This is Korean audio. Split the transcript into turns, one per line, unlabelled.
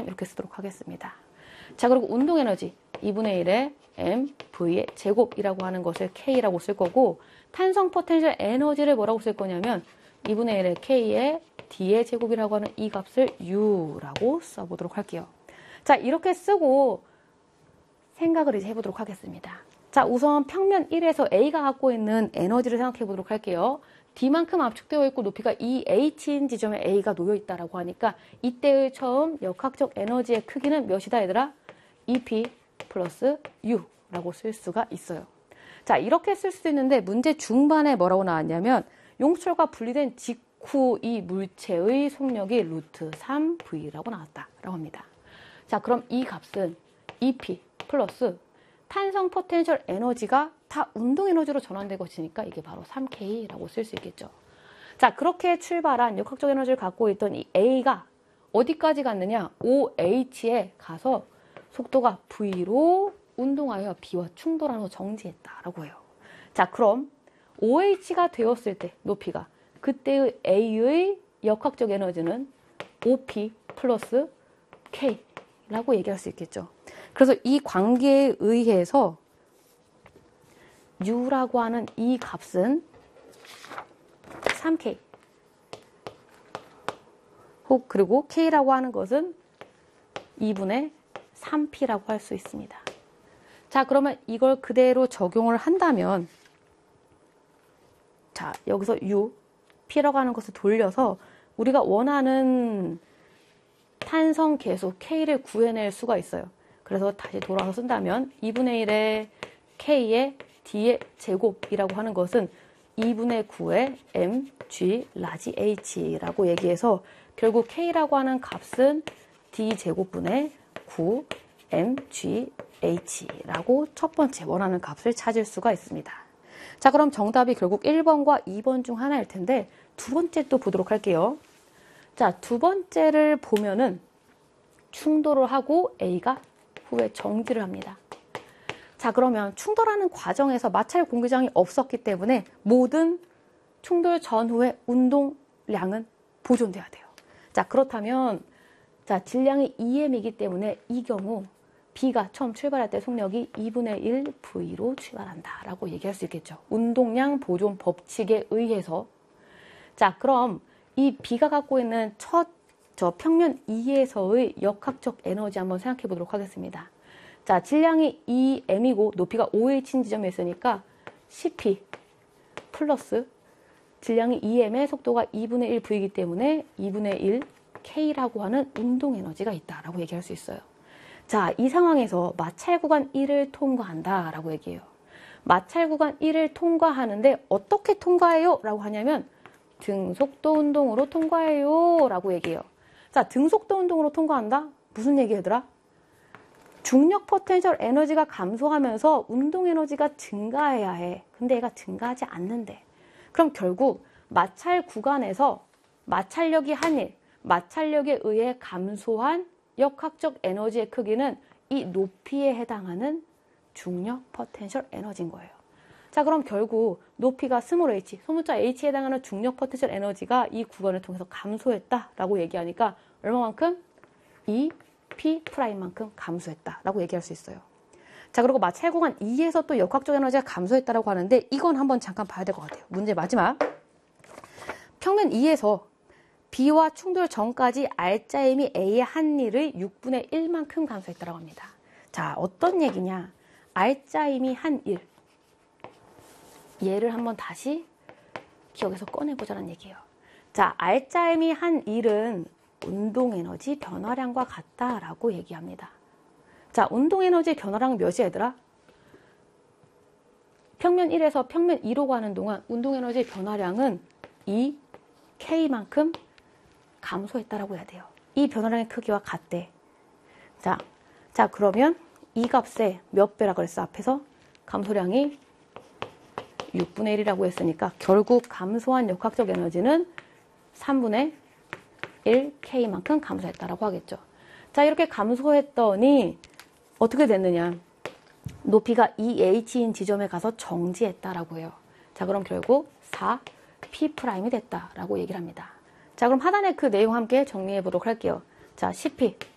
그냥 이렇게 쓰도록 하겠습니다. 자, 그리고 운동 에너지 2분의 1의 mv의 제곱이라고 하는 것을 k라고 쓸 거고, 탄성 포텐셜 에너지를 뭐라고 쓸 거냐면 2분의 1의 k의 d의 제곱이라고 하는 이 값을 u라고 써보도록 할게요. 자, 이렇게 쓰고 생각을 이제 해보도록 하겠습니다. 자, 우선 평면 1에서 A가 갖고 있는 에너지를 생각해 보도록 할게요. D만큼 압축되어 있고 높이가 2h인 지점에 A가 놓여 있다라고 하니까 이때의 처음 역학적 에너지의 크기는 몇이다 얘들아? 2p 플러스 u라고 쓸 수가 있어요. 자, 이렇게 쓸 수도 있는데 문제 중반에 뭐라고 나왔냐면 용철과 분리된 직후 이 물체의 속력이 루트 3v라고 나왔다라고 합니다. 자, 그럼 이 값은 2p 플러스 탄성 포텐셜 에너지가 다 운동 에너지로 전환된 것이니까 이게 바로 3K라고 쓸 수 있겠죠. 자, 그렇게 출발한 역학적 에너지를 갖고 있던 이 A가 어디까지 갔느냐? OH에 가서 속도가 V로 운동하여 B와 충돌하는 정지했다라고 해요. 자, 그럼 OH가 되었을 때 높이가 그때의 A의 역학적 에너지는 OP 플러스 K라고 얘기할 수 있겠죠. 그래서 이 관계에 의해서 U라고 하는 이 값은 3K 혹 그리고 K라고 하는 것은 2분의 3P라고 할 수 있습니다. 자, 그러면 이걸 그대로 적용을 한다면 자, 여기서 U, P라고 하는 것을 돌려서 우리가 원하는 탄성 계수 K를 구해낼 수가 있어요. 그래서 다시 돌아서 쓴다면 2분의 1의 K의 D의 제곱이라고 하는 것은 2분의 9의 mg 라지 h라고 얘기해서 결국 K라고 하는 값은 D 제곱분의 9 mg h라고 첫 번째 원하는 값을 찾을 수가 있습니다. 자, 그럼 정답이 결국 1번과 2번 중 하나일 텐데 두 번째 또 보도록 할게요. 자, 두 번째를 보면은 충돌을 하고 A가 후에 정지를 합니다. 자, 그러면 충돌하는 과정에서 마찰 공기장이 없었기 때문에 모든 충돌 전후의 운동량은 보존돼야 돼요. 자, 그렇다면 자, 질량이 2m이기 때문에 이 경우 B가 처음 출발할 때 속력이 2분의 1 V로 출발한다라고 얘기할 수 있겠죠. 운동량 보존 법칙에 의해서. 자, 그럼 이 B가 갖고 있는 저 평면 2에서의 역학적 에너지 한번 생각해 보도록 하겠습니다. 자, 질량이 2m이고 높이가 5h인 지점에 있으니까 10p 플러스 질량이 2m의 속도가 2분의 1 V이기 때문에 2분의 1 K라고 하는 운동 에너지가 있다라고 얘기할 수 있어요. 자, 이 상황에서 마찰 구간 1을 통과한다라고 얘기해요. 마찰 구간 1을 통과하는데 어떻게 통과해요? 라고 하냐면 등속도 운동으로 통과해요 라고 얘기해요. 자, 등속도 운동으로 통과한다? 무슨 얘기 얘들아? 중력 포텐셜 에너지가 감소하면서 운동 에너지가 증가해야 해. 근데 얘가 증가하지 않는데. 그럼 결국 마찰 구간에서 마찰력이 한 일, 마찰력에 의해 감소한 역학적 에너지의 크기는 이 높이에 해당하는 중력 포텐셜 에너지인 거예요. 자, 그럼 결국 높이가 스몰 h, 소문자 h에 해당하는 중력 포텐셜 에너지가 이 구간을 통해서 감소했다라고 얘기하니까 얼마만큼? 2p'만큼 감소했다라고 얘기할 수 있어요. 자, 그리고 마찰 구간 2에서 또 역학적 에너지가 감소했다라고 하는데 이건 한번 잠깐 봐야 될 것 같아요. 문제 마지막. 평면 2에서 B와 충돌 전까지 R자임이 A의 한 일의 6분의 1만큼 감소했다고 합니다. 자, 어떤 얘기냐? R자임이 한 일. 얘를 한번 다시 기억에서 꺼내보자는 얘기예요. 자, R자임이 한 일은 운동에너지 변화량과 같다라고 얘기합니다. 자, 운동에너지 변화량 몇이 얘들아? 평면 1에서 평면 2로 가는 동안 운동에너지 변화량은 2K만큼 감소했다라고 해야 돼요. 이 변화량의 크기와 같대. 자, 그러면 이 값에 몇 배라 그랬어? 앞에서 감소량이 6분의 1이라고 했으니까 결국 감소한 역학적 에너지는 3분의 1K만큼 감소했다라고 하겠죠. 자, 이렇게 감소했더니 어떻게 됐느냐? 높이가 2h인 지점에 가서 정지했다라고 해요. 자, 그럼 결국 4p'이 됐다라고 얘기를 합니다. 자, 그럼 하단의 그 내용 함께 정리해 보도록 할게요. 자, 10p